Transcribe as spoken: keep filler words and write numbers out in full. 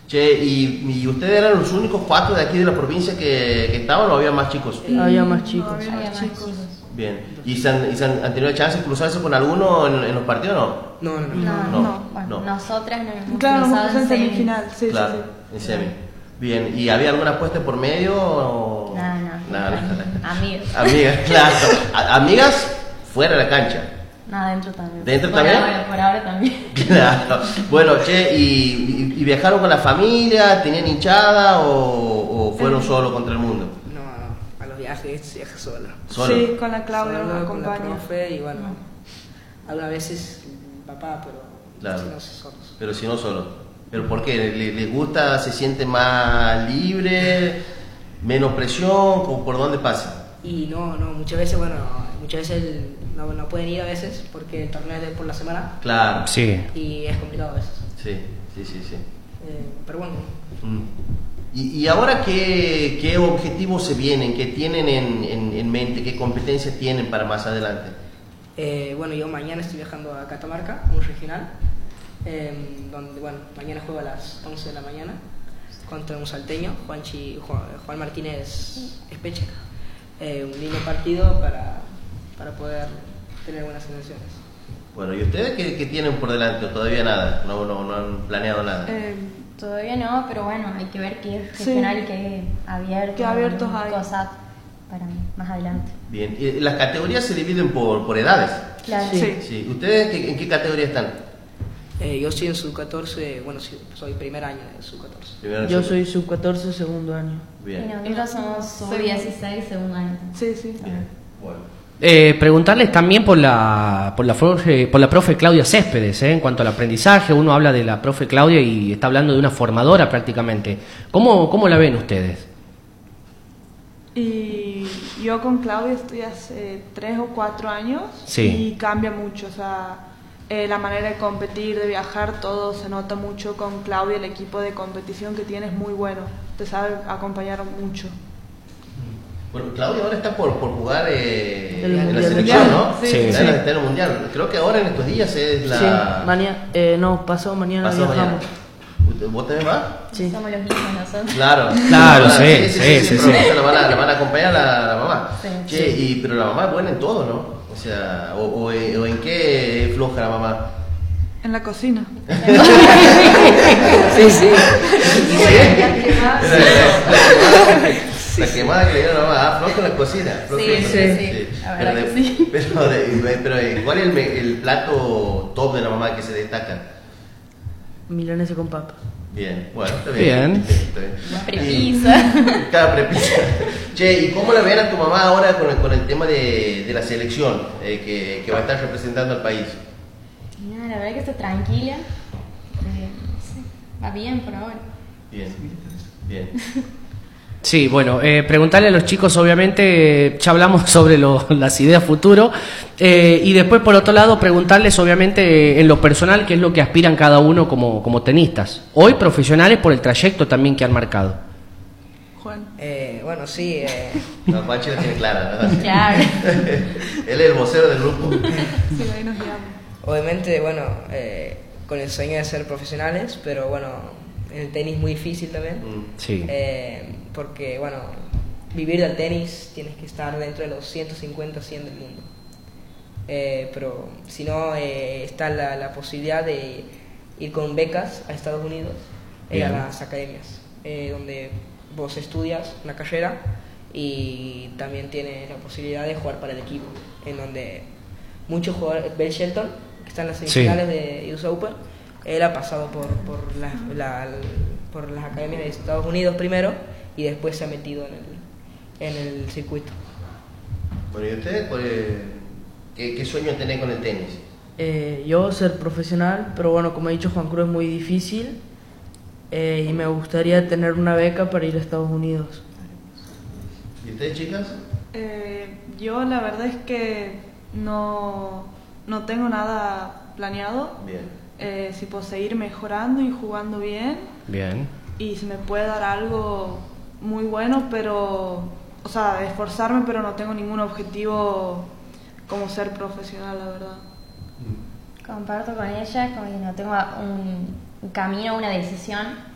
Che, ¿y, ¿y ustedes eran los únicos cuatro de aquí de la provincia que, que estaban o había más chicos? Sí, había más chicos. No, había Había más más chicos. chicos. Bien. ¿Y se han, y se han, han tenido chance de cruzarse con alguno en, en los partidos o no? No, no, no. No, No, no. Bueno, no. nosotras nos hemos Claro, nos cruzado pusimos en semis. semifinal, sí, Claro, sí, en semi. Bien, ¿y había alguna apuesta por medio o...? No, no. Nada, nada. Amigos. Amigas, claro. A- amigas fuera de la cancha. No, dentro también. ¿Dentro por también? Ahora, por ahora también. Claro. Bueno, che, ¿y, y, y viajaron con la familia? ¿Tenían hinchada o, o fueron solo contra el mundo? No, no, a los viajes viaja solo. Solo. Sí, con la Claudia nos Solo con la acompaña. profe y bueno, algunas veces papá, pero Claro. si no solos. Pero si no solo. ¿Pero por qué? ¿Le- ¿Les gusta? ¿Se siente más libre? ¿Menos presión? ¿O ¿Por dónde pasa? Y no, no, muchas veces, bueno, muchas veces el- no, no pueden ir a veces porque el torneo es de por la semana Claro. Sí. y es complicado a veces. Sí, sí, sí, sí. Eh, pero bueno, Mm. ¿Y, y ahora qué, qué objetivos se vienen? ¿Qué tienen en, en, en mente? ¿Qué competencias tienen para más adelante? eh, bueno, yo mañana estoy viajando a Catamarca, un regional, eh, donde, bueno, mañana juego a las once de la mañana contra un salteño, Juanchi, Juan, Juan Martínez Espeche. Eh, un lindo partido para, para poder tener buenas sensaciones. Bueno, ¿y ustedes qué, qué tienen por delante? ¿O todavía nada? No, no, no han planeado nada. Eh, Todavía no, pero bueno, hay que ver qué es Sí. regional y qué es abierto. Qué abiertos hay. Cosas para más adelante. Bien, ¿y las categorías se dividen por, por edades? Claro. Sí. Sí. ¿Ustedes qué- en qué categoría están? Eh, yo soy en sub catorce, bueno, sí, soy primer año de sub catorce. Primero Yo sub- soy sub catorce, segundo año. Y Bien. nosotros somos sub dieciséis, segundo año. sí, sí. Bien. Bueno. Eh, preguntarles también por la, por la profe, por la profe Claudia Céspedes, ¿eh? En cuanto al aprendizaje, uno habla de la profe Claudia y está hablando de una formadora prácticamente. ¿Cómo, cómo la ven ustedes? Y yo con Claudia estoy hace tres o cuatro años Sí. y cambia mucho, o sea, eh, la manera de competir, de viajar, todo se nota mucho con Claudia, el equipo de competición que tiene es muy bueno, te sabe acompañar mucho. Bueno, Claudia ahora está por, por jugar eh, El en la Mundial. selección, ¿no? Sí, sí, está, sí. en, está en el Mundial. Creo que ahora en estos días es la... Sí, mañana, eh, no, pasado mañana pasado mañana. viajamos. ¿Vos también vas? Sí. Somos los hijos nosotros. Claro. Claro, Ah, sí, sí, sí, pero sí. La van a, la van a acompañar la, la mamá. Sí. Che, y, pero la mamá es buena en todo, ¿no? O sea, o, o, o en qué es floja la mamá. En la cocina. Sí, sí. La quemada que le dieron a la mamá, ah, floja en la cocina. floja Sí, en la sí, cocina. sí, la Pero, verdad de- que sí. pero, de- pero, eh, ¿cuál es el, me- el plato top de la mamá que se destaca? Milanesa con papa. Bien, bueno, está bien. Bien. Está bien. Una prepisa. Y- Cada prepisa. Che, ¿y cómo la ven a tu mamá ahora con el, con el tema de, de la selección eh, que, que va a estar representando al país? Nada, la verdad que está tranquila. Eh, sí, va bien por ahora. Bien, bien. Sí, bueno, eh, preguntarle a los chicos, obviamente, eh, ya hablamos sobre lo- las ideas futuro, eh, y después, por otro lado, preguntarles, obviamente, eh, en lo personal, qué es lo que aspiran cada uno como, como tenistas. Hoy profesionales por el trayecto también que han marcado. Juan. Eh, bueno, sí, eh, No, Juanchi la tiene clara, ¿no? Claro. Él es el vocero del grupo. Sí, ahí nos guiamos. obviamente, bueno, eh, con el sueño de ser profesionales, pero bueno, en el tenis muy difícil también. Mm. Sí. Eh, porque, bueno, vivir del tenis tienes que estar dentro de los ciento cincuenta, cien del mundo. Eh, pero si no, eh, está la, la posibilidad de ir con becas a Estados Unidos, eh, a Bien. las academias, eh, donde vos estudias una carrera y también tienes la posibilidad de jugar para el equipo, en donde muchos jugadores, Bell Shelton, que está en las semifinales de U S Open, él ha pasado por, por, las, la- por las academias de Estados Unidos primero y después se ha metido en el, en el circuito. Bueno, ¿y ustedes cuál es- qué, qué sueño tenés con el tenis? Eh, yo ser profesional, pero bueno, como ha dicho Juan Cruz, es muy difícil eh, y me gustaría tener una beca para ir a Estados Unidos. ¿Y ustedes, chicas? Eh, yo la verdad es que no, no tengo nada planeado. Bien. Eh, si puedo seguir mejorando y jugando bien Bien. y se me puede dar algo muy bueno, pero, o sea, esforzarme, pero no tengo ningún objetivo como ser profesional, la verdad. Comparto con ella, como que no tengo un, un camino, una decisión